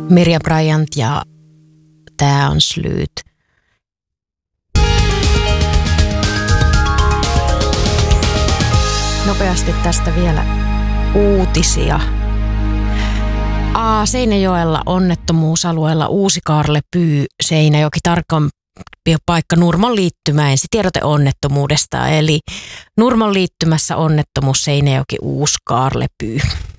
Mirja Bryant ja tää on Slyt. Nopeasti tästä vielä uutisia. Seinäjoella onnettomuusalueella Uusi-Kaarlepyy, Seinäjoki, tarkempi paikka Nurmon liittymä. Ensitiedote onnettomuudesta, eli Nurmon liittymässä onnettomuus Seinäjoki Uusi-Kaarlepyy.